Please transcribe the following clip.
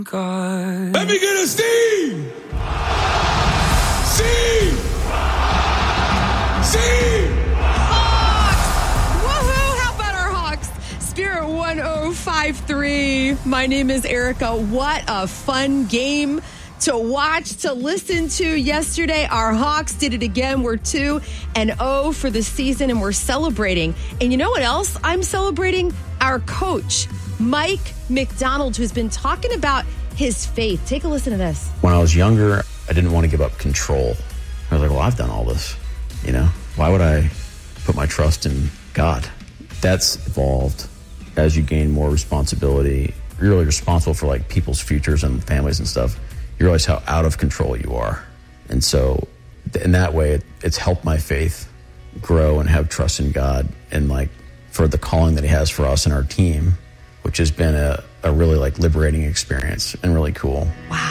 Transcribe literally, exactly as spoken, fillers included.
God. Let me get a Steve! Steve! Steve! Hawks! Woohoo! How about our Hawks? Spirit one oh five point three. My name is Erica. What a fun game to watch, to listen to yesterday. Our Hawks did it again. We're two and oh for the season, and we're celebrating. And you know what else I'm celebrating? Our coach, Mike McDonald, who's been talking about his faith. Take a listen to this. When I was younger, I didn't want to give up control. I was like, well, I've done all this, you know? Why would I put my trust in God? That's evolved as you gain more responsibility. You're really responsible for like people's futures and families and stuff. You realize how out of control you are. And so in that way, it, it's helped my faith grow and have trust in God and like for the calling that he has for us and our team, which has been a, a really like liberating experience and really cool. Wow.